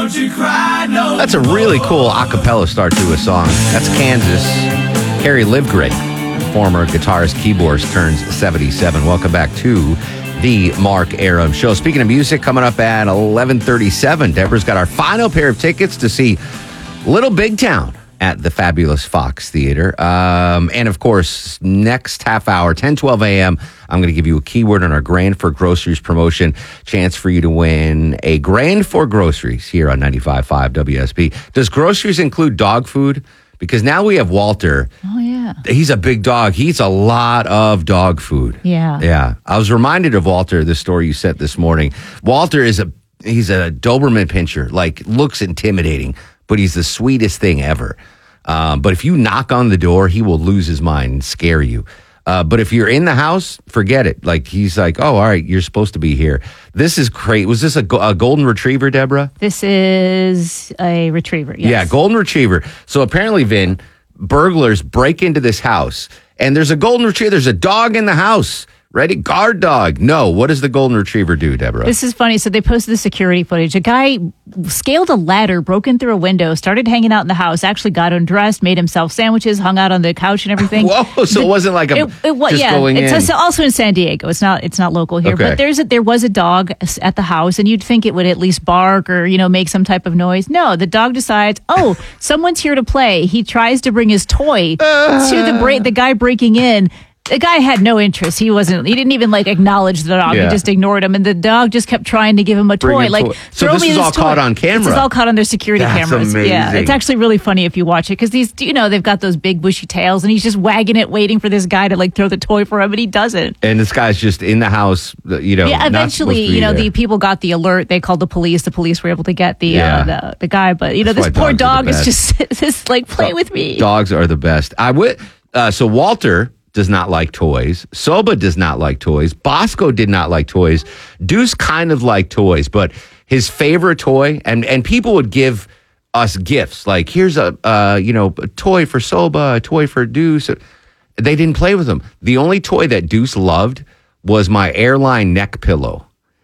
Don't you cry no That's a really cool a cappella start to a song. That's Kansas. Harry Livgren, former guitarist, keyboardist, turns 77. Welcome back to the Mark Arum Show. Speaking of music, coming up at 11:37, Deborah's got our final pair of tickets to see Little Big Town at the fabulous Fox Theater. And of course, next half hour, 10:12 a.m., I'm going to give you a keyword on our Grand for Groceries promotion. Chance for you to win a Grand for Groceries here on 95.5 WSB. Does groceries include dog food? Because now we have Walter. Oh, yeah. He's a big dog. He eats a lot of dog food. Yeah. Yeah. I was reminded of Walter, the story you sent this morning. Walter he's a Doberman pincher, like looks intimidating, but he's the sweetest thing ever. But if you knock on the door, he will lose his mind and scare you. But if you're in the house, forget it. Like he's like, oh, all right, you're supposed to be here. This is great. Was this a golden retriever, Deborah? This is a retriever, yes. Yeah, golden retriever. So apparently, Vin, burglars break into this house, and there's a golden retriever. There's a dog in the house. Ready? Guard dog. No. What does the golden retriever do, Deborah? This is funny. So they posted the security footage. A guy scaled a ladder, broke in through a window, started hanging out in the house, actually got undressed, made himself sandwiches, hung out on the couch and everything. Whoa! So it wasn't like going in. It's also in San Diego. It's not local here. Okay. But there was a dog at the house, and you'd think it would at least bark or make some type of noise. No, the dog decides, someone's here to play. He tries to bring his toy to the guy breaking in. The guy had no interest. He didn't even acknowledge the dog. Yeah. He just ignored him. And the dog just kept trying to give him a toy. So this is all caught on camera. This is all caught on their security cameras. Amazing. Yeah. It's actually really funny if you watch it because they've got those big bushy tails and he's just wagging it, waiting for this guy to throw the toy for him, and he doesn't. And this guy's just in the house, Yeah, eventually, the people got the alert. They called the police. The police were able to get the guy. But, this poor dog is just play with me. Dogs are the best. So Walter does not like toys. Soba does not like toys. Bosco did not like toys. Deuce kind of liked toys, but his favorite toy, and people would give us gifts, like here's a toy for Soba, a toy for Deuce. They didn't play with them. The only toy that Deuce loved was my airline neck pillow.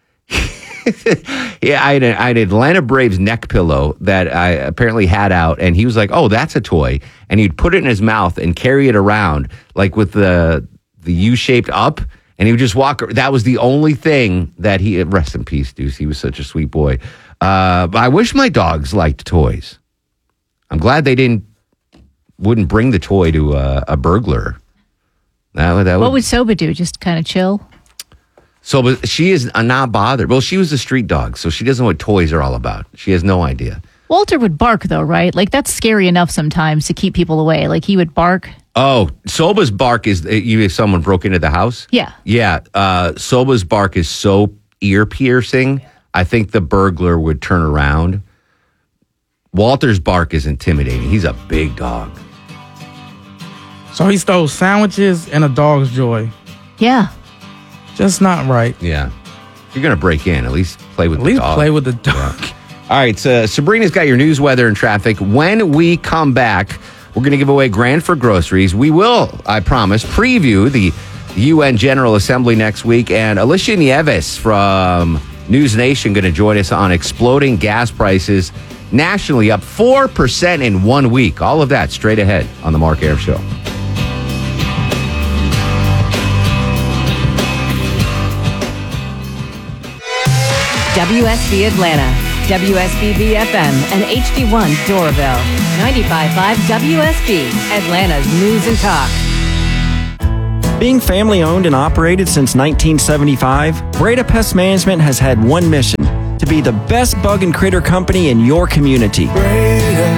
Yeah, I had Atlanta Braves neck pillow that I apparently had out, and he was like, "Oh, that's a toy," and he'd put it in his mouth and carry it around like with the U-shaped up, and he would just walk. That was the only thing that he. Rest in peace, Deuce. He was such a sweet boy. But I wish my dogs liked toys. I'm glad they wouldn't bring the toy to a burglar. What would Soba do? Just kind of chill? So, but she is not bothered. Well, she was a street dog, so she doesn't know what toys are all about. She has no idea. Walter would bark, though, right? That's scary enough sometimes to keep people away. He would bark. Oh, Soba's bark is if someone broke into the house? Yeah. Yeah. Soba's bark is so ear-piercing, I think the burglar would turn around. Walter's bark is intimidating. He's a big dog. So he stole sandwiches and a dog's joy. Yeah. Just not right. Yeah. If you're going to break in, at least play with the dog. At least play with the dog. Yeah. All right, so Sabrina's got your news, weather, and traffic. When we come back, we're going to give away Grand for Groceries. We will, I promise, preview the UN General Assembly next week. And Alicia Nieves from News Nation going to join us on exploding gas prices nationally, up 4% in 1 week. All of that straight ahead on The Mark Arum Show. WSB Atlanta, WSBB FM, and HD1 Doraville. 95.5 WSB, Atlanta's News and Talk. Being family owned and operated since 1975, Breda Pest Management has had one mission: to be the best bug and critter company in your community. Breda,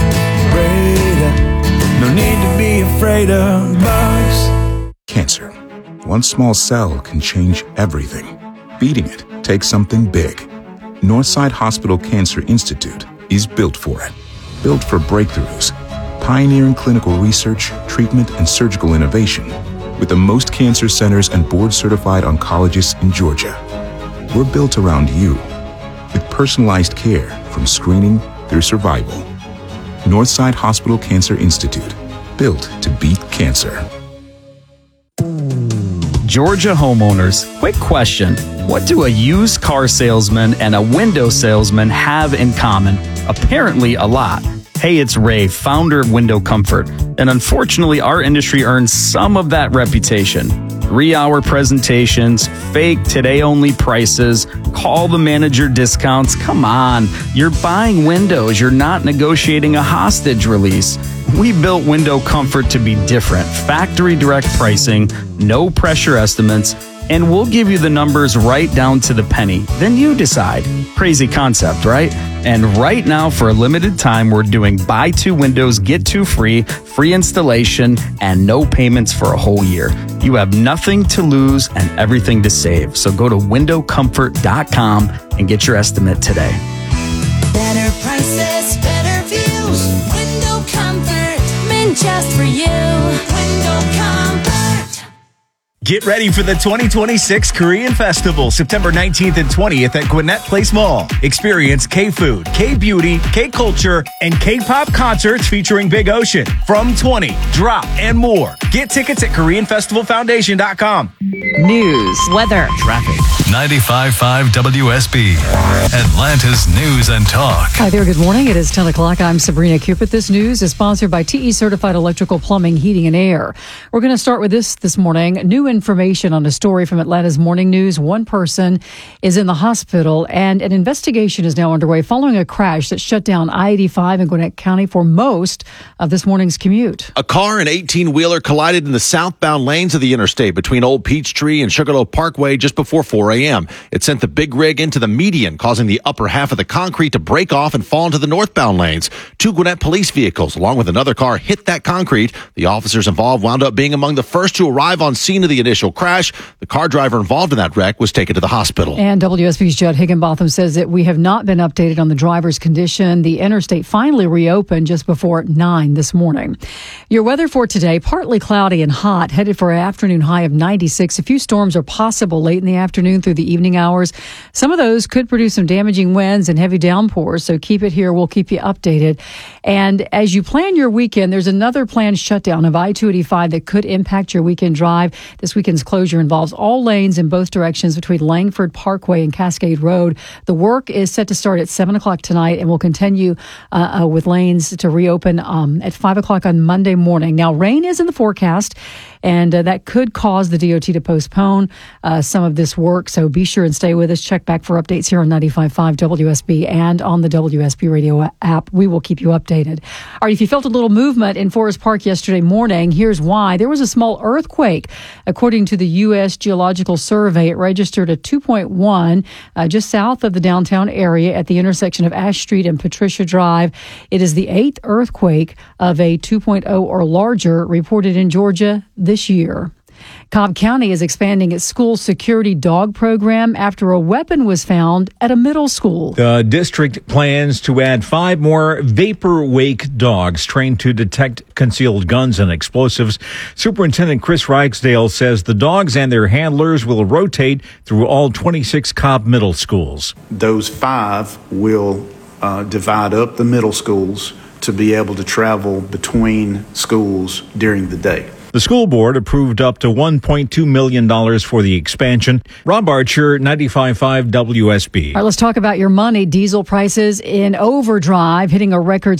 no need to be afraid of bugs. Cancer. One small cell can change everything. Beating it takes something big. Northside Hospital Cancer Institute is built for it. Built for breakthroughs, pioneering clinical research, treatment, and surgical innovation, with the most cancer centers and board-certified oncologists in Georgia. We're built around you, with personalized care from screening through survival. Northside Hospital Cancer Institute, built to beat cancer. Georgia homeowners, quick question. What do a used car salesman and a window salesman have in common? Apparently a lot. Hey, it's Ray, founder of Window Comfort. And unfortunately, our industry earns some of that reputation. 3-hour presentations, fake today-only prices, call the manager discounts. Come on, you're buying windows. You're not negotiating a hostage release. We built Window Comfort to be different. Factory direct pricing, no pressure estimates, and we'll give you the numbers right down to the penny. Then you decide. Crazy concept, right? And right now, for a limited time, we're doing buy 2 windows, get 2 free installation, and no payments for a whole year. You have nothing to lose and everything to save. So go to windowcomfort.com and get your estimate today. Better prices, better views. Window Comfort, meant just for you. Window Comfort. Get ready for the 2026 Korean Festival, September 19th and 20th at Gwinnett Place Mall. Experience K-Food, K-Beauty, K-Culture, and K-Pop concerts featuring Big Ocean, From 20, Drop, and more. Get tickets at KoreanFestivalFoundation.com. News, weather, traffic. 95.5 WSB, Atlanta's News and Talk. Hi there, good morning. It is 10 o'clock. I'm Sabrina Cupid. This news is sponsored by TE Certified Electrical Plumbing, Heating, and Air. We're going to start with this morning. New information on a story from Atlanta's Morning News. One person is in the hospital, and an investigation is now underway following a crash that shut down I-85 in Gwinnett County for most of this morning's commute. A car and 18-wheeler collided in the southbound lanes of the interstate between Old Peachtree and Sugarloaf Parkway just before 4 a.m. It sent the big rig into the median, causing the upper half of the concrete to break off and fall into the northbound lanes. 2 Gwinnett police vehicles, along with another car, hit that concrete. The officers involved wound up being among the first to arrive on scene of the initial crash. The car driver involved in that wreck was taken to the hospital. And WSB's Judd Higginbotham says that we have not been updated on the driver's condition. The interstate finally reopened just before 9 this morning. Your weather for today, partly cloudy and hot, headed for an afternoon high of 96. A few storms are possible late in the afternoon through the evening hours. Some of those could produce some damaging winds and heavy downpours, so keep it here. We'll keep you updated. And as you plan your weekend, there's another planned shutdown of I-285 that could impact your weekend drive. This weekend's closure involves all lanes in both directions between Langford Parkway and Cascade Road. The work is set to start at 7 o'clock tonight and will continue with lanes to reopen at 5 o'clock on Monday morning. Now, rain is in the forecast, and that could cause the DOT to postpone some of this work. So be sure and stay with us. Check back for updates here on 95.5 WSB and on the WSB radio app. We will keep you updated. All right, if you felt a little movement in Forest Park yesterday morning, here's why. There was a small earthquake. According to the U.S. Geological Survey, it registered a 2.1 just south of the downtown area at the intersection of Ash Street and Patricia Drive. It is the 8th earthquake of a 2.0 or larger reported in Georgia this year. Cobb County is expanding its school security dog program after a weapon was found at a middle school. The district plans to add 5 more vapor wake dogs trained to detect concealed guns and explosives. Superintendent Chris Ragsdale says the dogs and their handlers will rotate through all 26 Cobb middle schools. Those 5 will divide up the middle schools to be able to travel between schools during the day. The school board approved up to $1.2 million for the expansion. Rob Archer, 95.5 WSB. All right, let's talk about your money. Diesel prices in overdrive, hitting a record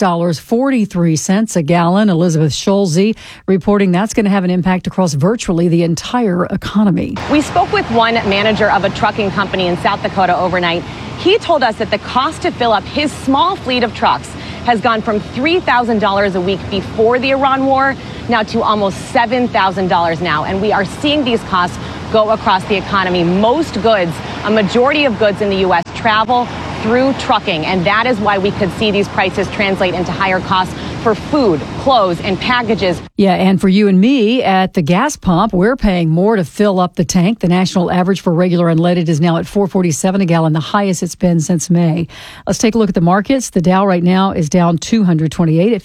$6.43 a gallon. Elizabeth Schulze reporting that's going to have an impact across virtually the entire economy. We spoke with one manager of a trucking company in South Dakota overnight. He told us that the cost to fill up his small fleet of trucks has gone from $3,000 a week before the Iran war now to almost $7,000 now. And we are seeing these costs go across the economy. Most goods, a majority of goods in the U.S. travel through trucking. And that is why we could see these prices translate into higher costs for food, clothes, and packages. Yeah, and for you and me at the gas pump, we're paying more to fill up the tank. The national average for regular unleaded is now at $4.47 a gallon, the highest it's been since May. Let's take a look at the markets. The Dow right now is down 228 at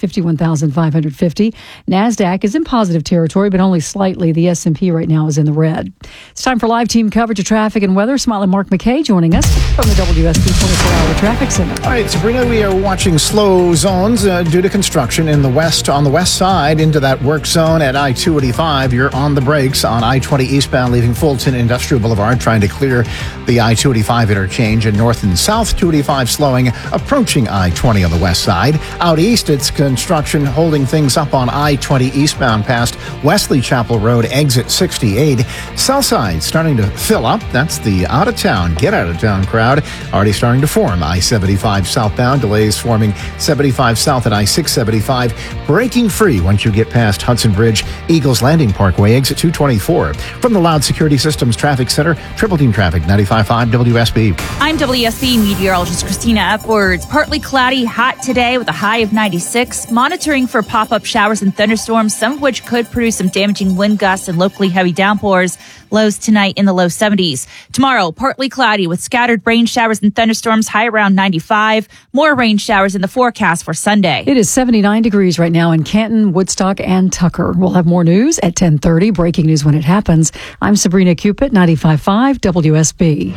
51,550. NASDAQ is in positive territory, but only slightly. The S&P right now is in the red. It's time for live team coverage of traffic and weather. Smiling Mark McKay joining us from the WSB 24-hour Traffic Center. All right, Sabrina, we are watching slow zones due to construction. construction in the west on the west side into that work zone at I-285. You're on the brakes on I-20 eastbound leaving Fulton Industrial Boulevard, trying to clear the I-285 interchange, and north and south 285 slowing, approaching I-20 on the west side. Out east, it's construction holding things up on I-20 eastbound past Wesley Chapel Road, exit 68. South side starting to fill up. That's the out-of-town, get-out-of-town crowd already starting to form. I-75 southbound, delays forming 75 south at I-675, breaking free once you get past Hudson Bridge, Eagles Landing Parkway, exit 224. From the Loud Security Systems Traffic Center, Triple Team Traffic, 95.5 WSB. I'm WSB meteorologist Christina Upwards. Partly cloudy, hot today with a high of 96. Monitoring for pop-up showers and thunderstorms, some of which could produce some damaging wind gusts and locally heavy downpours. Lows tonight in the low 70s. Tomorrow, partly cloudy with scattered rain showers and thunderstorms, high around 95. More rain showers in the forecast for Sunday. It is 79 degrees right now in Canton, Woodstock, and Tucker. We'll have more news at 10:30. Breaking news when it happens. I'm Sabrina Cupid, 95.5 WSB.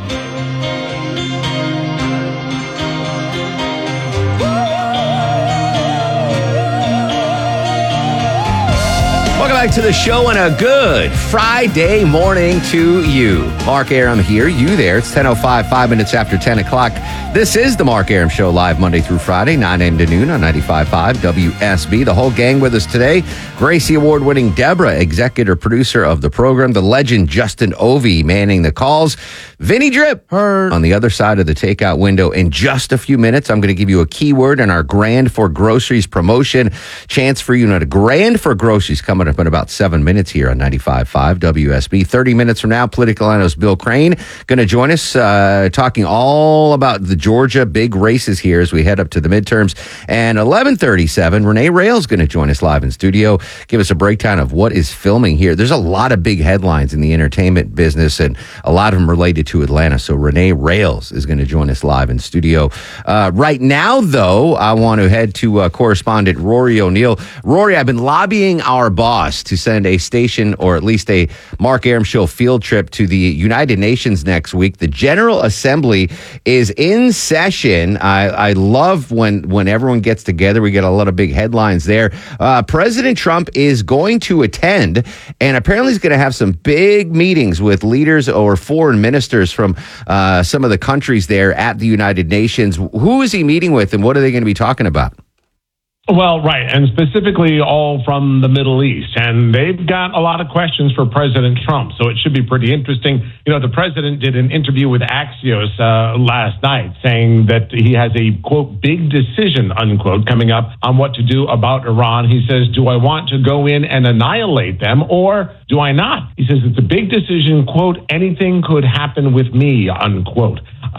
Welcome back to the show and a good Friday morning to you. Mark Arum here, you there. It's 10:05, 5 minutes after 10 o'clock. This is the Mark Arum Show, live Monday through Friday, 9 a.m. to noon on 95.5 WSB. The whole gang with us today. Gracie Award-winning Deborah, executive producer of the program. The legend Justin Ovey manning the calls. Vinny Drip on the other side of the takeout window. In just a few minutes, I'm going to give you a keyword in our Grand for Groceries promotion. Chance for you to Grand for Groceries coming up in about 7 minutes here on 95.5 WSB. 30 minutes from now, Political Analyst Bill Crane going to join us talking all about the Georgia big races here as we head up to the midterms. And 11:37, Renee Rails going to join us live in studio, give us a breakdown of what is filming here. There's a lot of big headlines in the entertainment business, and a lot of them related to Atlanta. So Renee Rails is going to join us live in studio. Right now, though, I want to head to correspondent Rory O'Neill. Rory, I've been lobbying our boss to send a station, or at least a Mark Arum Show field trip to the United Nations next week. The General Assembly is in session. I love when everyone gets together. We get a lot of big headlines there. President Trump is going to attend, and apparently he's going to have some big meetings with leaders or foreign ministers from some of the countries there at the United Nations. Who is he meeting with, and what are they going to be talking about? Well, right, and specifically all from the Middle East. And they've got a lot of questions for President Trump, so it should be pretty interesting. You know, the president did an interview with Axios last night saying that he has a, quote, big decision, unquote, coming up on what to do about Iran. He says, do I want to go in and annihilate them, or do I not? He says it's a big decision, quote, anything could happen with me, unquote.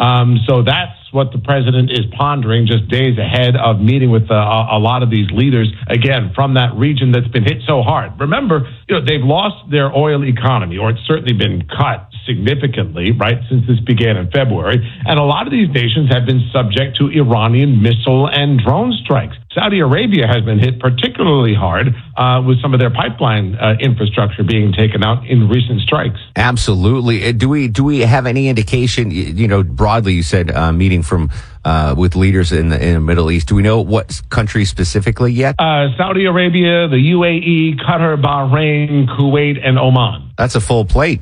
So that's what the president is pondering just days ahead of meeting with a lot of these leaders, again, from that region that's been hit so hard. Remember, you know, they've lost their oil economy, or it's certainly been cut significantly, right, since this began in February. And a lot of these nations have been subject to Iranian missile and drone strikes. Saudi Arabia has been hit particularly hard with some of their pipeline infrastructure being taken out in recent strikes. Absolutely. Do we have any indication, you know, broadly you said meeting from with leaders in the Middle East. Do we know what country specifically yet? Saudi Arabia, the UAE, Qatar, Bahrain, Kuwait, and Oman. That's a full plate.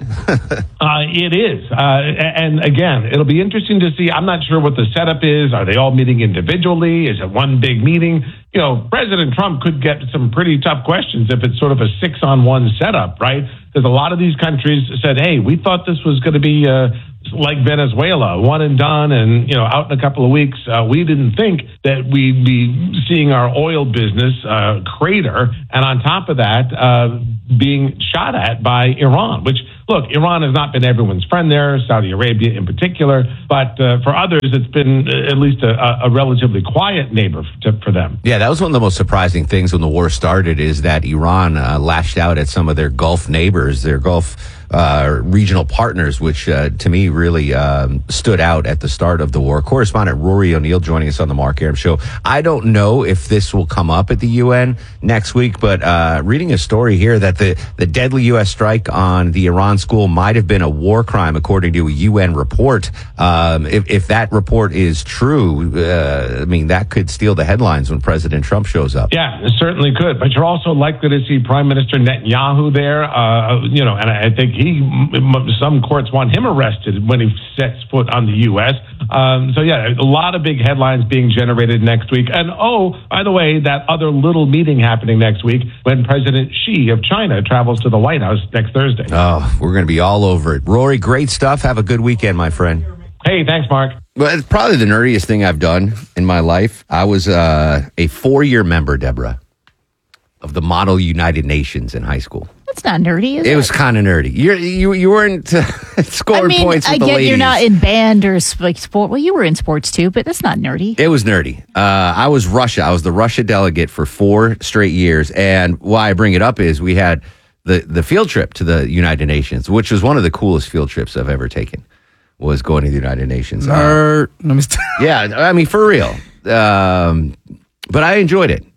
It is. And again, it'll be interesting to see. I'm not sure what the setup is. Are they all meeting individually? Is it one big meeting? You know, President Trump could get some pretty tough questions if it's sort of a 6-on-1 setup, right? Because a lot of these countries said, hey, we thought this was going to be like Venezuela, one and done, and, you know, out in a couple of weeks. We didn't think that we'd be seeing our oil business crater, and on top of that, being shot at by Iran, which, look, Iran has not been everyone's friend there, Saudi Arabia in particular, but for others, it's been at least a relatively quiet neighbor for them. Yeah, that was one of the most surprising things when the war started, is that Iran lashed out at some of their Gulf neighbors, their Gulf regional partners, which to me really stood out at the start of the war. Correspondent Rory O'Neill joining us on the Mark Arum Show. I don't know if this will come up at the UN next week, but reading a story here that the deadly U.S. strike on the Iran school might have been a war crime, according to a UN report. If that report is true, I mean, that could steal the headlines when President Trump shows up. Yeah, it certainly could. But you're also likely to see Prime Minister Netanyahu there, and I think some courts want him arrested when he sets foot on the U.S. So, yeah, a lot of big headlines being generated next week. And, by the way, that other little meeting happening next week when President Xi of China travels to the White House next Thursday. Oh, we're going to be all over it. Rory, great stuff. Have a good weekend, my friend. Hey, thanks, Mark. Well, it's probably the nerdiest thing I've done in my life. I was a 4-year member, Deborah, of the Model United Nations in high school. That's not nerdy, is it? It was kind of nerdy. You weren't scoring points with the ladies. You're not in band or like sport. Well, you were in sports too, but that's not nerdy. It was nerdy. I was Russia. I was the Russia delegate for 4 straight years. And why I bring it up is we had the field trip to the United Nations, which was one of the coolest field trips I've ever taken, was going to the United Nations. Yeah, I mean, for real. But I enjoyed it,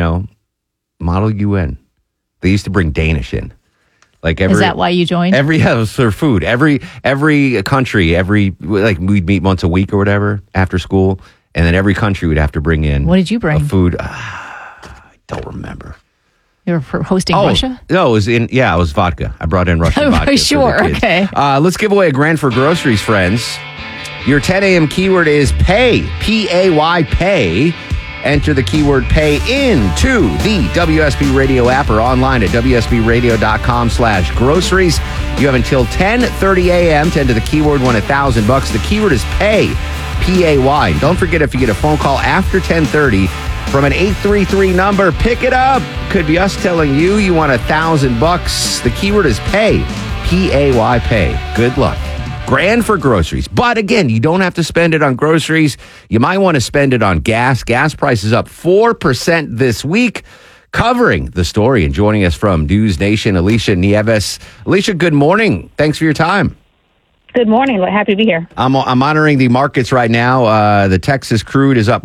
Model UN. They used to bring Danish in. Is that why you joined? It was for food. Every country, we'd meet once a week or whatever after school, and then every country would have to bring in. What did you bring? Food. I don't remember. You were hosting Russia? No, it was vodka. I brought in Russian vodka. Sure, okay. Let's give away $1,000 for groceries, friends. Your 10 a.m. keyword is pay. P-A-Y, pay. Enter the keyword pay into the WSB Radio app or online at WSBradio.com/groceries. You have until 10:30 a.m. to enter the keyword, win $1,000. The keyword is pay, P-A-Y. Don't forget, if you get a phone call after 10:30 from an 833 number, pick it up. Could be us telling you want $1,000. The keyword is pay, P-A-Y, pay. Good luck. $1,000 for groceries. But again, you don't have to spend it on groceries. You might want to spend it on gas. Gas prices up 4% this week. Covering the story and joining us from News Nation, Alicia Nieves. Alicia, good morning. Thanks for your time. Good morning. Happy to be here. I'm monitoring the markets right now. The Texas crude is up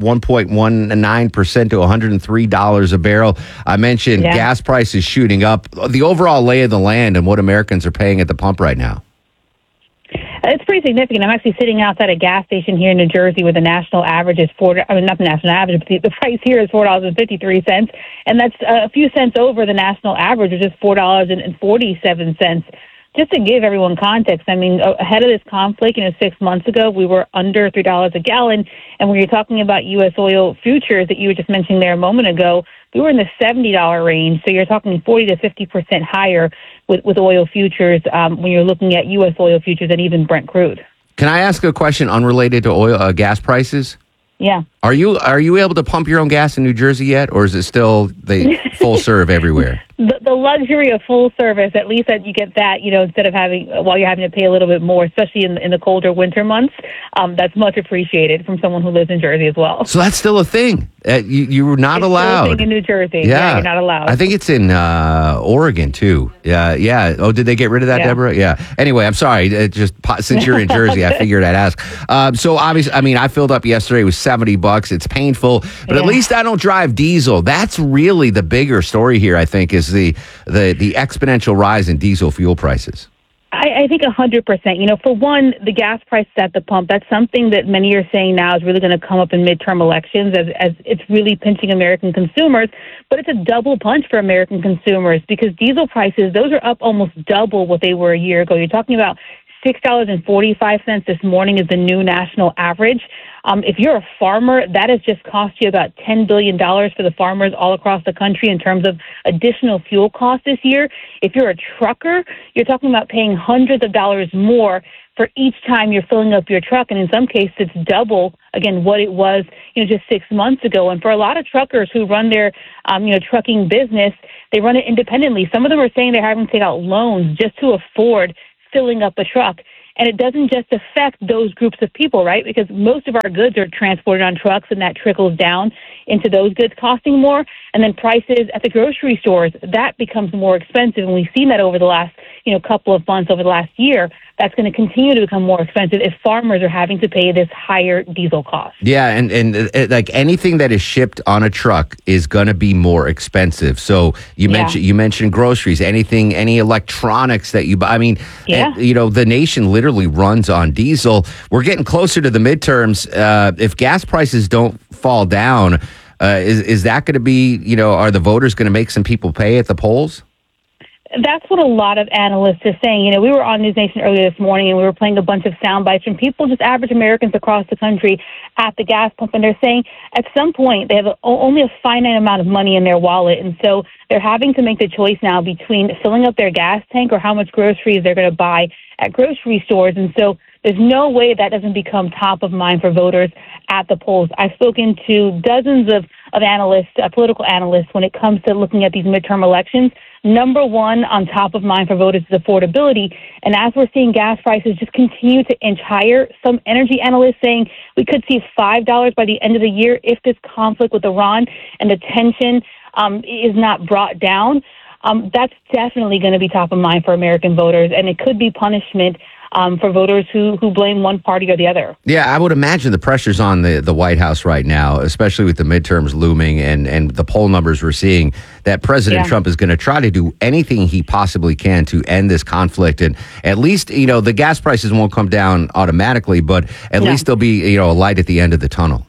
1.19% to $103 a barrel. I mentioned gas prices shooting up. The overall lay of the land and what Americans are paying at the pump right now. It's pretty significant. I'm actually sitting outside a gas station here in New Jersey where the national average is not the national average, but the price here is $4.53, and that's a few cents over the national average, which is $4.47. Just to give everyone context, I mean, ahead of this conflict, 6 months ago, we were under $3 a gallon, and when you're talking about U.S. oil futures that you were just mentioning there a moment ago, we were in the $70 range, so you're talking 40 to 50% higher with oil futures when you're looking at U.S. oil futures and even Brent crude. Can I ask a question unrelated to gas prices? Yeah. Are you able to pump your own gas in New Jersey yet, or is it still the full serve everywhere? The luxury of full service, at least that you get that, instead of while you're having to pay a little bit more, especially in the colder winter months. That's much appreciated from someone who lives in Jersey as well. So that's still a thing. You were not allowed. Still a thing in New Jersey. Yeah, you're not allowed. I think it's in Oregon too. Yeah. Oh, did they get rid of that, Deborah? Yeah. Anyway, I'm sorry. Since you're in Jersey, I figured I'd ask. So obviously, I mean, I filled up yesterday. It was $70. It's painful, but at least I don't drive diesel. That's really the bigger story here, I think, is the exponential rise in diesel fuel prices. I think 100%. For one, the gas prices at the pump, that's something that many are saying now is really going to come up in midterm elections as it's really pinching American consumers. But it's a double punch for American consumers because diesel prices, those are up almost double what they were a year ago. You're talking about $6.45 this morning is the new national average. If you're a farmer, that has just cost you about $10 billion for the farmers all across the country in terms of additional fuel costs this year. If you're a trucker, you're talking about paying hundreds of dollars more for each time you're filling up your truck. And in some cases, it's double, again, what it was, just 6 months ago. And for a lot of truckers who run their, trucking business, they run it independently. Some of them are saying they're having to take out loans just to afford filling up a truck. And it doesn't just affect those groups of people, right? Because most of our goods are transported on trucks, and that trickles down into those goods costing more. And then prices at the grocery stores, that becomes more expensive. And we've seen that over the last, couple of months, over the last year. That's going to continue to become more expensive if farmers are having to pay this higher diesel cost. Yeah, and like anything that is shipped on a truck is going to be more expensive. So you mentioned groceries, any electronics that you buy. I mean, the nation literally runs on diesel. We're getting closer to the midterms. If gas prices don't fall down, is that going to be, are the voters going to make some people pay at the polls? That's what a lot of analysts are saying. We were on News Nation earlier this morning, and we were playing a bunch of sound bites from people, just average Americans across the country at the gas pump, and they're saying at some point they have only a finite amount of money in their wallet, and so they're having to make the choice now between filling up their gas tank or how much groceries they're going to buy at grocery stores. And so there's no way that doesn't become top of mind for voters at the polls. I've spoken to dozens of analysts, political analysts, when it comes to looking at these midterm elections. Number one on top of mind for voters is affordability. And as we're seeing gas prices just continue to inch higher, some energy analysts saying we could see $5 by the end of the year if this conflict with Iran and the tension is not brought down. That's definitely going to be top of mind for American voters, and it could be punishment for voters who blame one party or the other. Yeah, I would imagine the pressure's on the White House right now, especially with the midterms looming and the poll numbers we're seeing, that President Trump is going to try to do anything he possibly can to end this conflict. And at least, the gas prices won't come down automatically, but at least there'll be, a light at the end of the tunnel.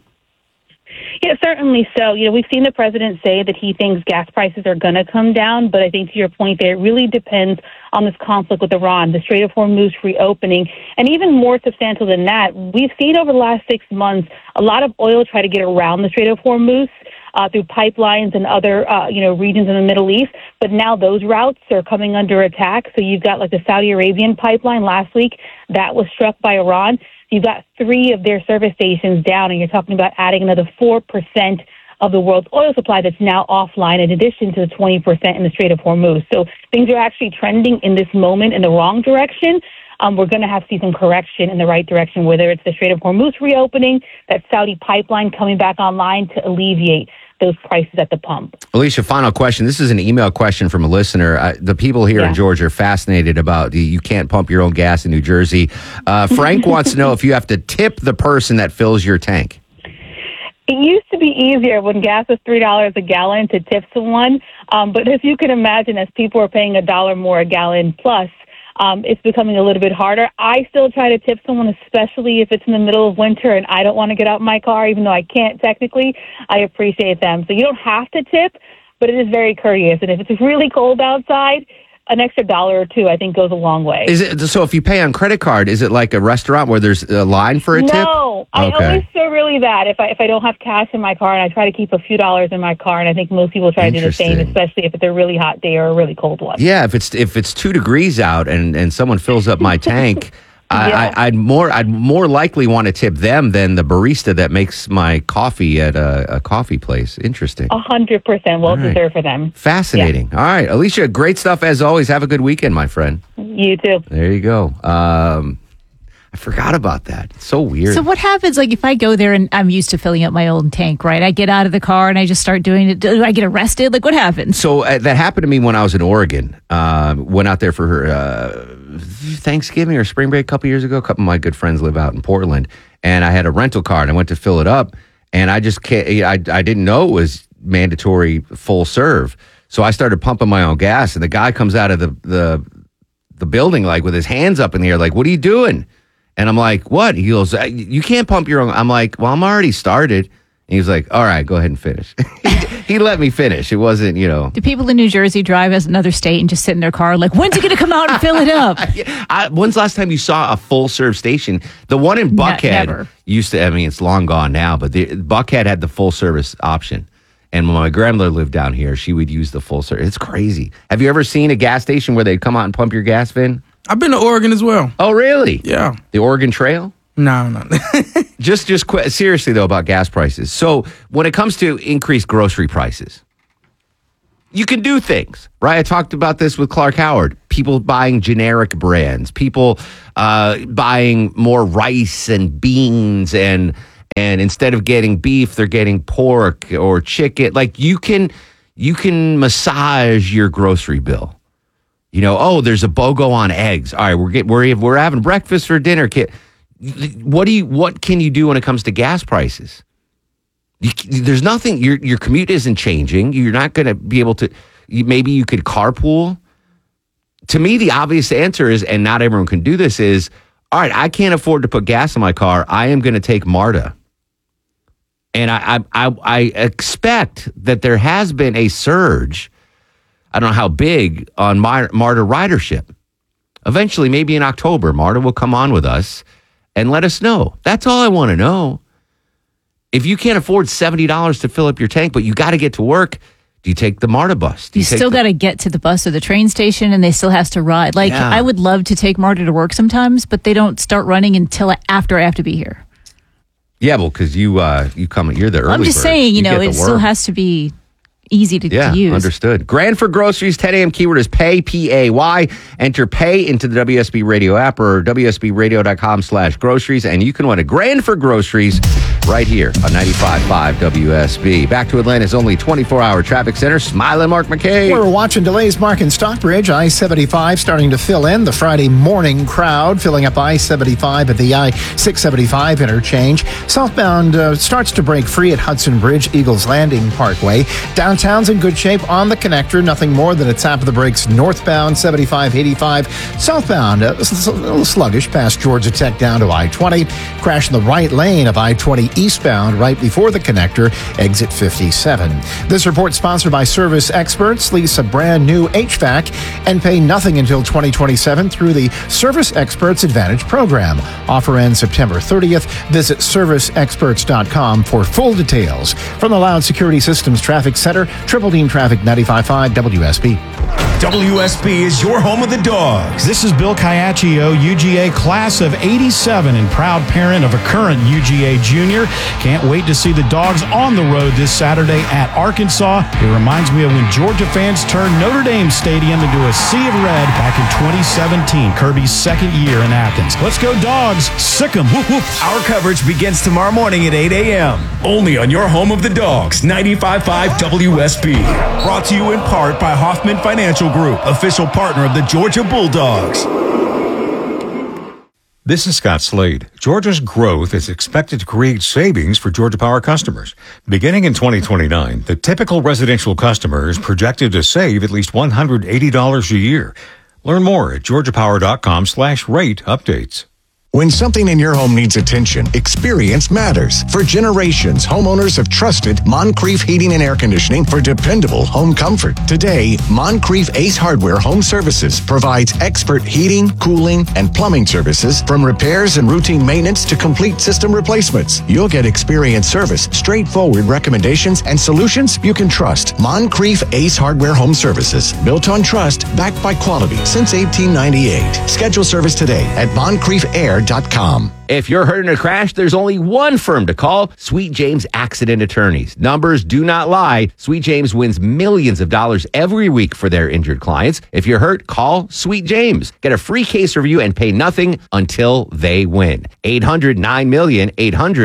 Yeah, certainly so. We've seen the president say that he thinks gas prices are going to come down, but I think to your point there, it really depends on this conflict with Iran, the Strait of Hormuz reopening, and even more substantial than that, we've seen over the last 6 months a lot of oil try to get around the Strait of Hormuz through pipelines and other regions in the Middle East, but now those routes are coming under attack. So you've got like the Saudi Arabian pipeline last week that was struck by Iran. You've got 3 of their service stations down, and you're talking about adding another 4% of the world's oil supply that's now offline, in addition to the 20% in the Strait of Hormuz. So things are actually trending in this moment in the wrong direction. We're going to have to see some correction in the right direction, whether it's the Strait of Hormuz reopening, that Saudi pipeline coming back online to alleviate those prices at the pump. Alicia, final question. This is an email question from a listener. The people here in Georgia are fascinated about you can't pump your own gas in New Jersey. Frank wants to know if you have to tip the person that fills your tank. It used to be easier when gas was $3 a gallon to tip someone. But as you can imagine, as people are paying $1 more a gallon plus, it's becoming a little bit harder. I still try to tip someone, especially if it's in the middle of winter and I don't want to get out my car, even though I can't technically. I appreciate them. So you don't have to tip, but it is very courteous. And if it's really cold outside, an extra $1 or $2, I think, goes a long way. Is it so? If you pay on credit card, is it like a restaurant where there's a line for a tip? No, I always feel really bad if I don't have cash in my car, and I try to keep a few dollars in my car, and I think most people try to do the same, especially if it's a really hot day or a really cold one. Yeah, if it's 2 degrees out and someone fills up my tank. I'd more likely want to tip them than the barista that makes my coffee at a coffee place. Interesting. 100%. Well deserved for them. Fascinating. Yeah. All right, Alicia, great stuff as always. Have a good weekend, my friend. You too. There you go. I forgot about that. It's so weird. So what happens, like, if I go there and I'm used to filling up my own tank, right? I get out of the car and I just start doing it. Do I get arrested? Like, what happens? So that happened to me when I was in Oregon. Went out there for Thanksgiving or spring break a couple years ago. A couple of my good friends live out in Portland. And I had a rental car and I went to fill it up. And I just can't, I didn't know it was mandatory full serve. So I started pumping my own gas. And the guy comes out of the building, like, with his hands up in the air, like, what are you doing? And I'm like, what? He goes, you can't pump your own. I'm like, well, I'm already started. And he was like, all right, go ahead and finish. He let me finish. It wasn't, Do people in New Jersey drive as another state and just sit in their car like, when's it going to come out and fill it up? When's the last time you saw a full serve station? The one in Buckhead used to, it's long gone now, but Buckhead had the full service option. And when my grandmother lived down here, she would use the full service. It's crazy. Have you ever seen a gas station where they'd come out and pump your gas, Vin? I've been to Oregon as well. Oh, really? Yeah. The Oregon Trail? No. just seriously, though, about gas prices. So when it comes to increased grocery prices, You can do things, right? I talked about this with Clark Howard. People buying generic brands, people buying more rice and beans, and instead of getting beef, they're getting pork or chicken. Like you can massage your grocery bill. You know, oh, there's a BOGO on eggs. All right, we're having breakfast for dinner. What can you do when it comes to gas prices? There's nothing. Your commute isn't changing. You're not going to be able to. Maybe you could carpool. To me, the obvious answer is, and not everyone can do this, is, all right, I can't afford to put gas in my car. I am going to take MARTA. And I expect that there has been a surge, I don't know how big, on MARTA ridership. Eventually, maybe in October, MARTA will come on with us and let us know. That's all I want to know. If you can't afford $70 to fill up your tank, but you got to get to work, do you take the MARTA bus? You still got to get to the bus or the train station, and they still has to ride. Like, I would love to take MARTA to work sometimes, but they don't start running until after I have to be here. Yeah, well, because you come, you're the early I'm just bird. saying, it still has to be easy to use. Understood. Grand for groceries, 10 a.m. keyword is pay, P-A-Y. Enter pay into the WSB Radio app or WSBradio.com/groceries, and you can win a grand for groceries right here on 95.5 WSB. Back to Atlanta's only 24-hour traffic center, Smiling Mark McKay. We're watching delays, Mark, in Stockbridge. I-75 starting to fill in. The Friday morning crowd filling up I-75 at the I-675 interchange. Southbound starts to break free at Hudson Bridge, Eagles Landing Parkway. Downtown's in good shape on the connector. Nothing more than a tap of the brakes northbound, 75-85. Southbound, a little sluggish past Georgia Tech down to I-20. Crash in the right lane of I-20 eastbound right before the connector, exit 57. This report sponsored by Service Experts. Lease a brand new HVAC and pay nothing until 2027 through the Service Experts Advantage program. Offer ends September 30th. Visit serviceexperts.com for full details. From the Loud Security Systems Traffic Center, Triple Team Traffic 95.5 WSB. WSB is your home of the dogs. This is Bill Caiaccio, UGA class of 87 and proud parent of a current UGA junior. Can't wait to see the dogs on the road this Saturday at Arkansas. It reminds me of when Georgia fans turned Notre Dame Stadium into a sea of red back in 2017, Kirby's second year in Athens. Let's go dogs. Sick 'em. Whoop, whoop. Our coverage begins tomorrow morning at 8 a.m. Only on your home of the dogs, 95.5 WSB. Brought to you in part by Hoffman Financial Group, official partner of the Georgia Bulldogs. This is Scott Slade. Georgia's growth is expected to create savings for Georgia Power customers. Beginning in 2029, the typical residential customer is projected to save at least $180 a year. Learn more at georgiapower.com/rate updates. When something in your home needs attention, experience matters. For generations, homeowners have trusted Moncrief Heating and Air Conditioning for dependable home comfort. Today, Moncrief Ace Hardware Home Services provides expert heating, cooling, and plumbing services, from repairs and routine maintenance to complete system replacements. You'll get experienced service, straightforward recommendations, and solutions you can trust. Moncrief Ace Hardware Home Services, built on trust, backed by quality since 1898. Schedule service today at moncriefair.com. If you're hurt in a crash, there's only one firm to call, Sweet James Accident Attorneys. Numbers do not lie. Sweet James wins millions of dollars every week for their injured clients. If you're hurt, call Sweet James. Get a free case review and pay nothing until they win. 800-9-million,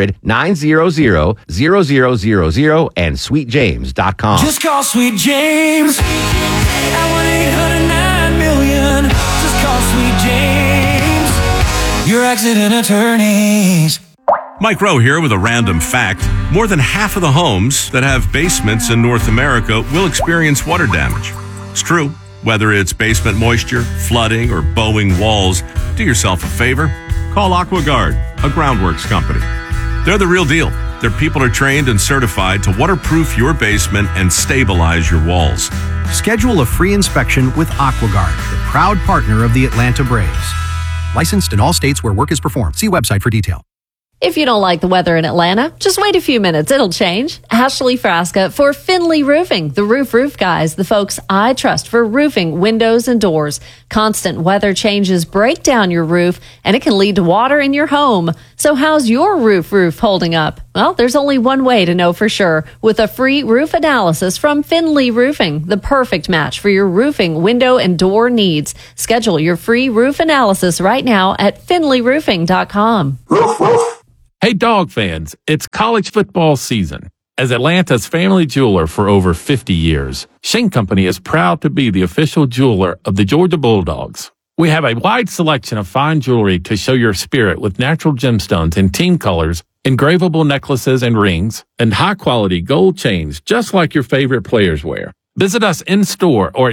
800-900-0000 and sweetjames.com. Just call Sweet James at 1-800-9-million. Just call Sweet James, your accident attorneys. Mike Rowe here with a random fact. More than half of the homes that have basements in North America will experience water damage. It's true. Whether it's basement moisture, flooding, or bowing walls, do yourself a favor. Call AquaGuard, a groundworks company. They're the real deal. Their people are trained and certified to waterproof your basement and stabilize your walls. Schedule a free inspection with AquaGuard, the proud partner of the Atlanta Braves. Licensed in all states where work is performed. See website for detail. If you don't like the weather in Atlanta, just wait a few minutes. It'll change. Ashley Frasca for Finley Roofing, the roof guys, the folks I trust for roofing, windows, and doors. Constant weather changes break down your roof, and it can lead to water in your home. So how's your roof holding up? Well, there's only one way to know for sure. With a free roof analysis from Finley Roofing, the perfect match for your roofing, window, and door needs. Schedule your free roof analysis right now at finleyroofing.com. Hey, dog fans, it's college football season. As Atlanta's family jeweler for over 50 years, Shane Company is proud to be the official jeweler of the Georgia Bulldogs. We have a wide selection of fine jewelry to show your spirit with natural gemstones in team colors, engravable necklaces and rings, and high-quality gold chains just like your favorite players wear. Visit us in-store or at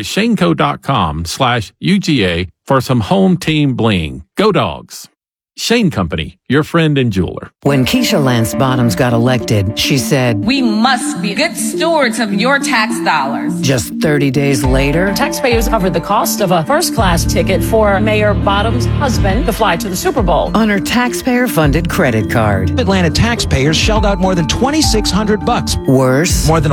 shaneco.com/UGA for some home team bling. Go Dogs! Shane Company, your friend and jeweler. When Keisha Lance Bottoms got elected, she said, "We must be good stewards of your tax dollars." Just 30 days later, taxpayers covered the cost of a first-class ticket for Mayor Bottoms' husband to fly to the Super Bowl on her taxpayer-funded credit card. Atlanta taxpayers shelled out more than $2,600. Worse, more than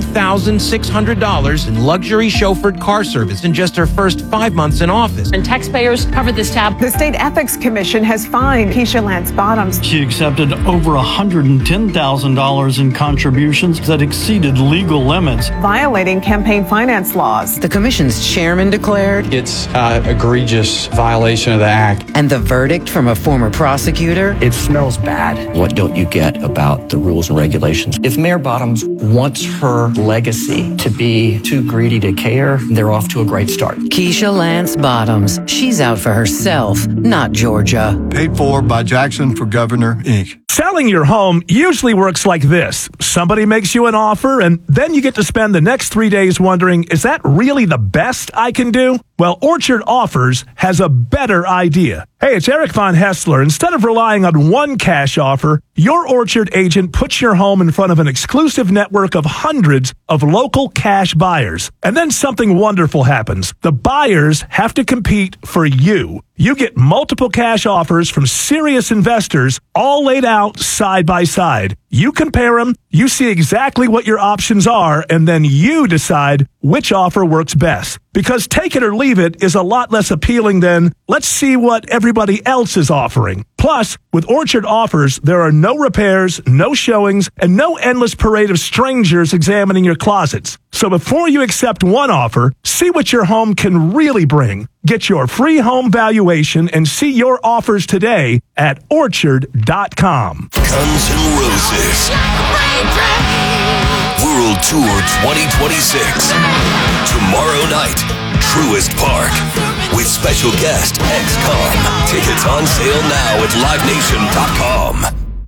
$11,600 in luxury chauffeured car service in just her first 5 months in office. And taxpayers covered this tab. The State Ethics Commission has fined Keisha Lance Bottoms. She accepted over $110,000 in contributions that exceeded legal limits, violating campaign finance laws. The commission's chairman declared it's an egregious violation of the act. And the verdict from a former prosecutor? It smells bad. What don't you get about the rules and regulations? If Mayor Bottoms wants her legacy to be too greedy to care, they're off to a great start. Keisha Lance Bottoms. She's out for herself, not Georgia. Paid for by Jackson for Governor, Inc. Selling your home usually works like this. Somebody makes you an offer, and then you get to spend the next 3 days wondering, is that really the best I can do? Well, Orchard Offers has a better idea. Hey, it's Eric Von Hessler. Instead of relying on one cash offer, your Orchard agent puts your home in front of an exclusive network of hundreds of local cash buyers. And then something wonderful happens. The buyers have to compete for you. You get multiple cash offers from serious investors, all laid out side by side. You compare them, you see exactly what your options are, and then you decide which offer works best. Because take it or leave it is a lot less appealing than, let's see what everybody else is offering. Plus, with Orchard Offers, there are no repairs, no showings, and no endless parade of strangers examining your closets. So before you accept one offer, see what your home can really bring. Get your free home valuation and see your offers today at Orchard.com. Guns N' Roses World Tour 2026. Tomorrow night, Truist Park. With special guest XCOM. Tickets on sale now at LiveNation.com.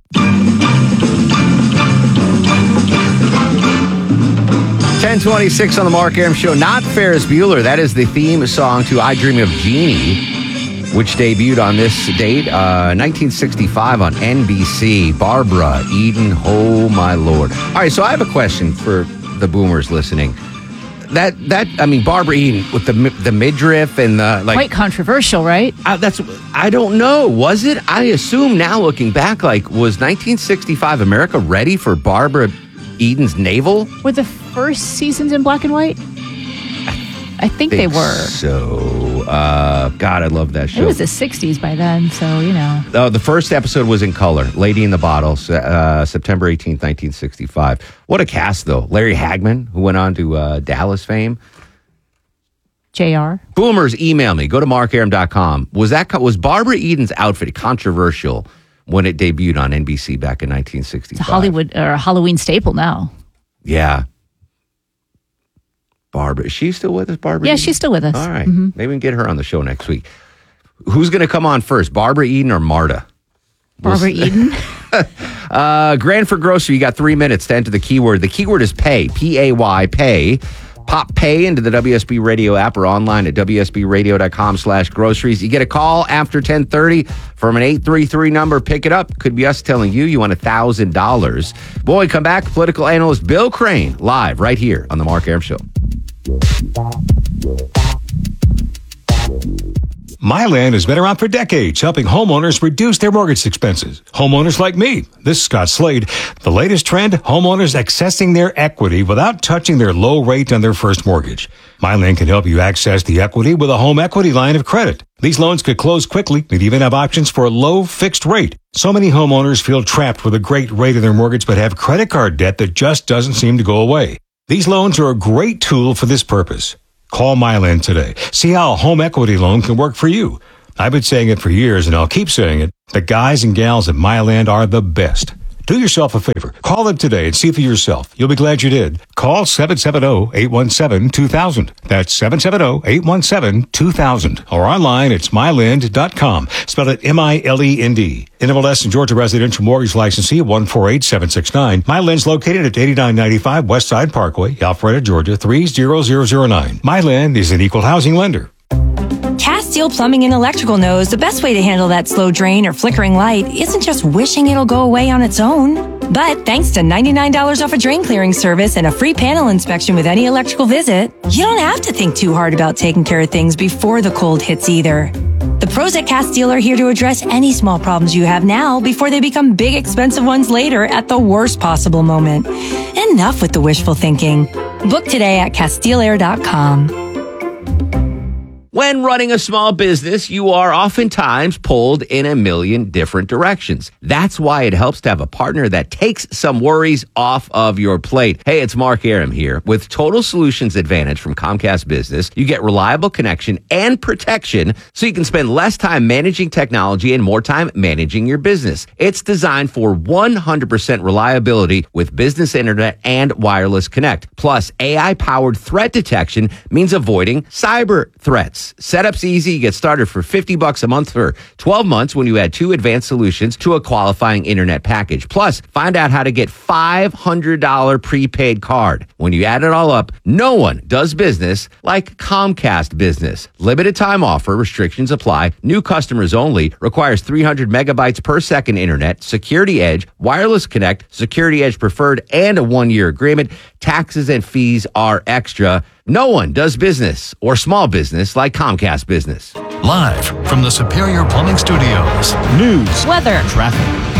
10:26 on the Mark Arum Show. Not Ferris Bueller. That is the theme song to I Dream of Jeannie, which debuted on this date, 1965 on NBC. Barbara Eden, oh my Lord. All right, so I have a question for the boomers listening. Barbara Eden with the midriff and the quite controversial, right? I don't know. Was it? I assume now looking back, was 1965 America ready for Barbara Eden's navel? Were the first seasons in black and white? I think they were. So, God, I love that show. It was the 60s by then, so, you know. Oh, the first episode was in color. Lady in the Bottle, September 18th, 1965. What a cast, though. Larry Hagman, who went on to Dallas fame. JR. Boomers, email me. Go to markaram.com. Was Barbara Eden's outfit controversial when it debuted on NBC back in 1965? It's a Hollywood or a Halloween staple now. Yeah. Barbara, is she still with us, Barbara? Yeah, Eden? she's still with us. All right. Mm-hmm. Maybe we can get her on the show next week. Who's going to come on first, Barbara Eden or Marta? Barbara Eden. Grand for grocery, you got 3 minutes to enter the keyword. The keyword is pay, P-A-Y, pay. Pop pay into the WSB Radio app or online at WSBradio.com/groceries. You get a call after 10:30 from an 833 number. Pick it up. Could be us telling you want $1,000. Boy, come back. Political analyst Bill Crane live right here on the Mark Arum Show. MyLand has been around for decades, helping homeowners reduce their mortgage expenses. Homeowners like me. This is Scott Slade. The latest trend, homeowners accessing their equity without touching their low rate on their first mortgage. MyLand can help you access the equity with a home equity line of credit. These loans could close quickly and even have options for a low fixed rate. So many homeowners feel trapped with a great rate on their mortgage but have credit card debt that just doesn't seem to go away. These loans are a great tool for this purpose. Call MyLand today. See how a home equity loan can work for you. I've been saying it for years, and I'll keep saying it. The guys and gals at MyLand are the best. Do yourself a favor. Call them today and see for yourself. You'll be glad you did. Call 770-817-2000. That's 770-817-2000. Or online, it's myland.com. Spell it M-I-L-E-N-D. NMLS and Georgia Residential Mortgage Licensee 148769. MyLand's located at 8995 Westside Parkway, Alpharetta, Georgia 30009. MyLand is an equal housing lender. Castile Plumbing and Electrical knows the best way to handle that slow drain or flickering light isn't just wishing it'll go away on its own. But thanks to $99 off a drain clearing service and a free panel inspection with any electrical visit, you don't have to think too hard about taking care of things before the cold hits either. The pros at Castile are here to address any small problems you have now before they become big, expensive ones later at the worst possible moment. Enough with the wishful thinking. Book today at CastileAir.com. When running a small business, you are oftentimes pulled in a million different directions. That's why it helps to have a partner that takes some worries off of your plate. Hey, it's Mark Aram here. With Total Solutions Advantage from Comcast Business, you get reliable connection and protection so you can spend less time managing technology and more time managing your business. It's designed for 100% reliability with business internet and wireless connect. Plus, AI-powered threat detection means avoiding cyber threats. Setup's easy. You get started for $50 a month for 12 months when you add 2 advanced solutions to a qualifying internet package. Plus, find out how to get $500 prepaid card. When you add it all up, no one does business like Comcast Business. Limited time offer. Restrictions apply. New customers only. Requires 300 megabytes per second internet. Security Edge, wireless connect, Security Edge preferred, and a 1-year agreement. Taxes and fees are extra. No one does business or small business like Comcast Business. Live from the Superior Plumbing Studios. News, weather, traffic.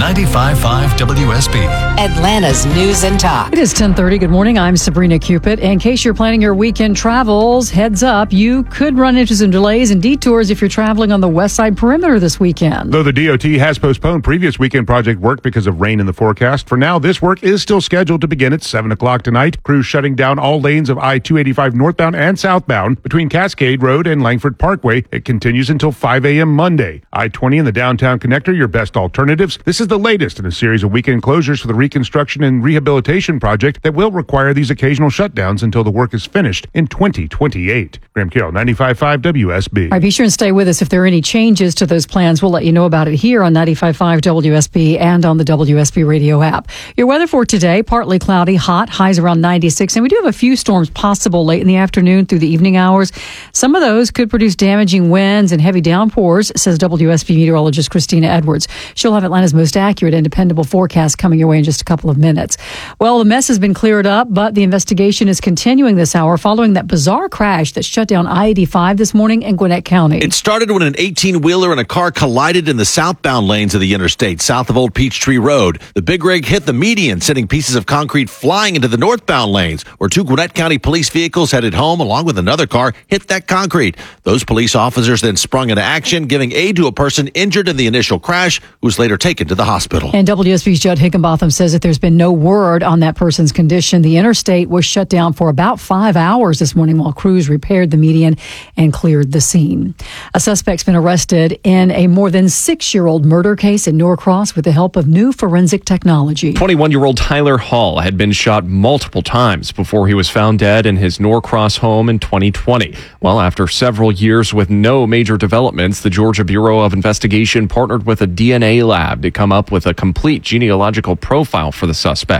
95.5 WSB. Atlanta's News and Talk. It is 10:30. Good morning. I'm Sabrina Cupid. In case you're planning your weekend travels, heads up, you could run into some delays and detours if you're traveling on the west side perimeter this weekend. Though the DOT has postponed previous weekend project work because of rain in the forecast, for now, this work is still scheduled to begin at 7 o'clock tonight. Crews shutting down all lanes of I-285 northbound and southbound between Cascade Road and Langford Parkway. It continues until 5 a.m. Monday. I-20 and the downtown connector, your best alternatives. This is the latest in a series of weekend closures for the reconstruction and rehabilitation project that will require these occasional shutdowns until the work is finished in 2028. Graham Carroll, 95.5 WSB. All right, be sure and stay with us. If there are any changes to those plans, we'll let you know about it here on 95.5 WSB and on the WSB radio app. Your weather for today, partly cloudy, hot, highs around 96. And we do have a few storms possible late in the afternoon through the evening hours. Some of those could produce damaging winds and heavy downpours, says WSB meteorologist Christina Edwards. She'll have Atlanta's most accurate and dependable forecast coming your way in just a couple of minutes. Well, the mess has been cleared up, but the investigation is continuing this hour following that bizarre crash that shut down I-85 this morning in Gwinnett County. It started when an 18-wheeler and a car collided in the southbound lanes of the interstate south of Old Peachtree Road. The big rig hit the median, sending pieces of concrete flying into the northbound lanes, where 2 Gwinnett County police vehicles headed home along with another car hit that concrete. Those police officers then sprung into action, giving aid to a person injured in the initial crash, who was later taken to the hospital. And WSB's Judd Higginbotham says that there's been no word on that person's condition. The interstate was shut down for about 5 hours this morning while crews repaired the median and cleared the scene. A suspect's been arrested in a more than 6-year-old murder case in Norcross with the help of new forensic technology. 21-year-old Tyler Hall had been shot multiple times before he was found dead in his Norcross home in 2020. Well, after several years with no major developments, the Georgia Bureau of Investigation partnered with a DNA lab to come up with a complete genealogical profile for the suspect.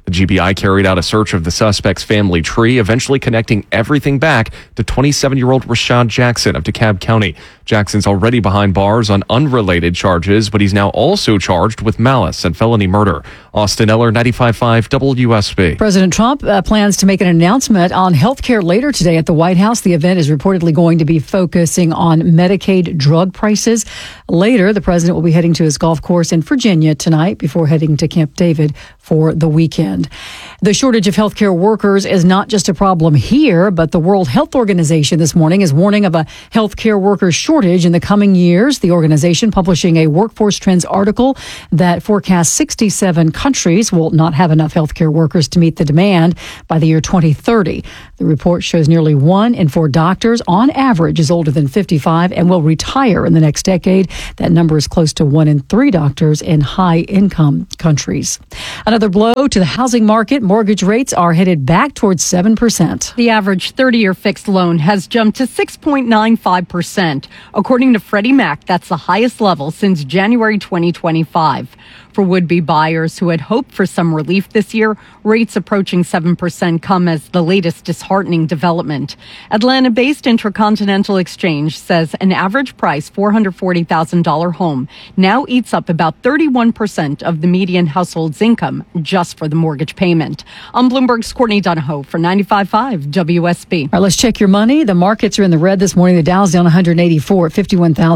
The GBI carried out a search of the suspect's family tree, eventually connecting everything back to 27-year-old Rashad Jackson of DeKalb County. Jackson's already behind bars on unrelated charges, but he's now also charged with malice and felony murder. Austin Eller, 95.5 WSB. President Trump plans to make an announcement on health care later today at the White House. The event is reportedly going to be focusing on Medicaid drug prices. Later, the president will be heading to his golf course in Virginia tonight before heading to Camp David for the weekend. The shortage of healthcare workers is not just a problem here, but the World Health Organization this morning is warning of a healthcare worker shortage in the coming years. The organization publishing a workforce trends article that forecasts 67 countries will not have enough healthcare workers to meet the demand by the year 2030. The report shows nearly 1 in 4 doctors on average is older than 55 and will retire in the next decade. That number is close to 1 in 3 doctors in high-income countries. Another blow to the housing market. Mortgage rates are headed back towards 7%. The average 30-year fixed loan has jumped to 6.95%. According to Freddie Mac, that's the highest level since January 2025. For would-be buyers who had hoped for some relief this year, rates approaching 7% come as the latest disheartening development. Atlanta-based Intercontinental Exchange says an average price $440,000 home now eats up about 31% of the median household's income just for the mortgage payment. I'm Bloomberg's Courtney Donahoe for 95.5 WSB. All right, let's check your money. The markets are in the red this morning. The Dow's down 184 at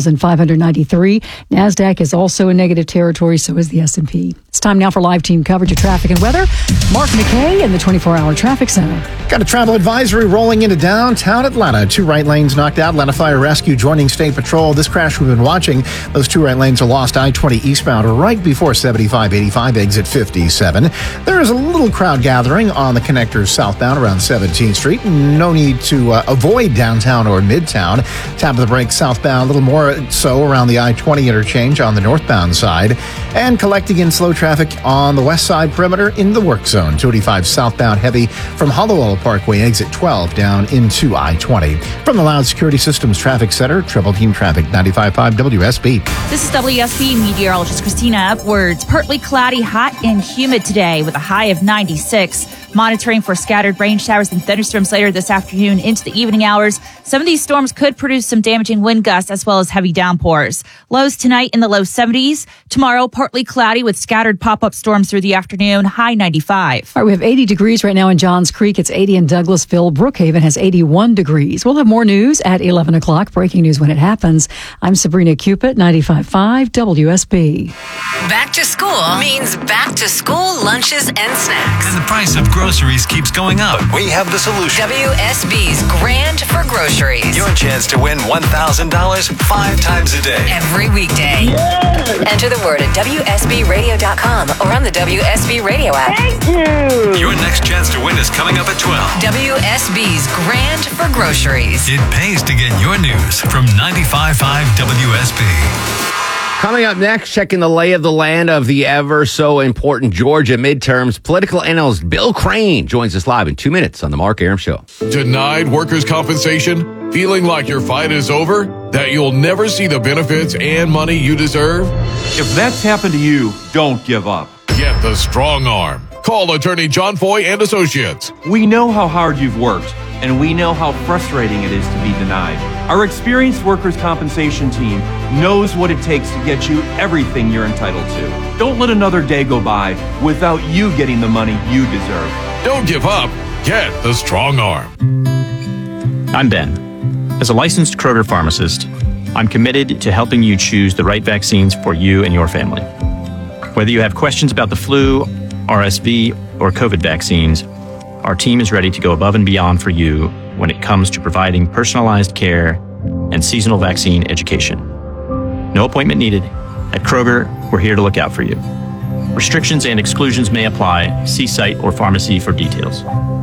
51,593. NASDAQ is also in negative territory, so is the S&P. It's time now for live team coverage of traffic and weather. Mark McKay in the 24-hour traffic center. Got a travel advisory rolling into downtown Atlanta. 2 right lanes knocked out. Atlanta Fire Rescue joining State Patrol. This crash we've been watching, those 2 right lanes are lost. I-20 eastbound right before 7585 exit 57. There is a little crowd gathering on the connectors southbound around 17th Street. No need to avoid downtown or midtown. Tap of the brakes southbound, a little more so around the I-20 interchange on the northbound side. And collecting in slow traffic on the west side perimeter in the work zone. 285 southbound heavy from Hollowell Parkway exit 12 down into I-20. From the Loud Security Systems Traffic Center, Triple Team Traffic 95.5 WSB. This is WSB meteorologist Christina Upwards. Partly cloudy, hot and humid today with a high of 96. Monitoring for scattered rain showers and thunderstorms later this afternoon into the evening hours. Some of these storms could produce some damaging wind gusts as well as heavy downpours. Lows tonight in the low 70s. Tomorrow, partly cloudy with scattered pop-up storms through the afternoon, high 95. All right, we have 80 degrees right now in Johns Creek. It's 80 in Douglasville. Brookhaven has 81 degrees. We'll have more news at 11 o'clock. Breaking news when it happens. I'm Sabrina Cupid, 95.5 WSB. Back to school means back to school lunches and snacks. And the price of groceries keeps going up. But we have the solution. WSB's Grand for Groceries. Your chance to win $1,000 5 times a day. Every weekday. Yeah. Enter the word at WSBRadio.com or on the WSB Radio app. Thank you. Your next chance to win is coming up at 12. WSB's Grand for Groceries. It pays to get your news from 95.5 WSB. Coming up next, checking the lay of the land of the ever so important Georgia midterms. Political analyst Bill Crane joins us live in 2 minutes on the Mark Arum Show. Denied workers' compensation? Feeling like your fight is over? That you'll never see the benefits and money you deserve? If that's happened to you, don't give up. Get the strong arm. Call attorney John Foy and Associates. We know how hard you've worked, and we know how frustrating it is to be denied. Our experienced workers' compensation team knows what it takes to get you everything you're entitled to. Don't let another day go by without you getting the money you deserve. Don't give up. Get the strong arm. I'm Ben. As a licensed Kroger pharmacist, I'm committed to helping you choose the right vaccines for you and your family. Whether you have questions about the flu, RSV, or COVID vaccines, our team is ready to go above and beyond for you when it comes to providing personalized care and seasonal vaccine education. No appointment needed. At Kroger, we're here to look out for you. Restrictions and exclusions may apply. See site or pharmacy for details.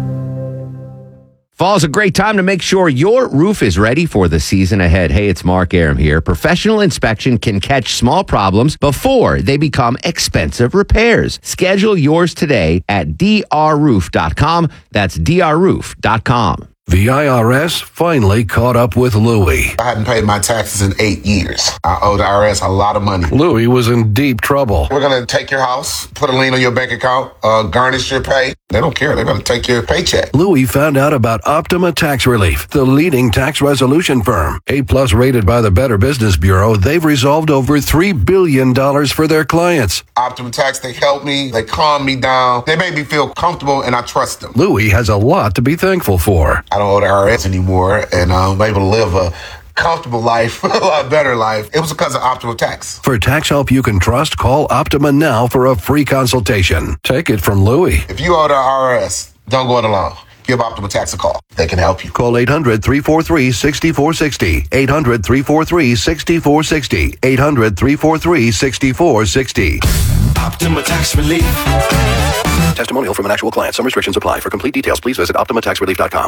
Fall's a great time to make sure your roof is ready for the season ahead. Hey, it's Mark Arum here. Professional inspection can catch small problems before they become expensive repairs. Schedule yours today at drroof.com. That's drroof.com. The IRS finally caught up with Louie. I hadn't paid my taxes in 8 years. I owe the IRS a lot of money. Louie was in deep trouble. We're going to take your house, put a lien on your bank account, garnish your pay. They don't care. They're going to take your paycheck. Louie found out about Optima Tax Relief, the leading tax resolution firm. A-plus rated by the Better Business Bureau, they've resolved over $3 billion for their clients. Optima Tax, they help me. They calm me down. They make me feel comfortable, and I trust them. Louie has a lot to be thankful for. I don't owe the IRS anymore, and I'm able to live a comfortable life, a lot better life. It was because of Optima Tax. For tax help you can trust, call Optima now for a free consultation. Take it from Louie. If you owe the IRS, don't go it alone. Give Optima Tax a call. They can help you. Call 800-343-6460. 800-343-6460. 800-343-6460. Optima Tax Relief. Testimonial from an actual client. Some restrictions apply. For complete details, please visit OptimaTaxRelief.com.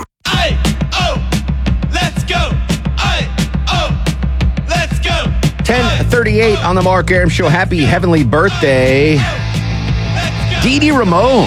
Let's go. Let's go. 10:38 on the Mark Arum Show. Happy heavenly birthday, Dee Dee Ramone.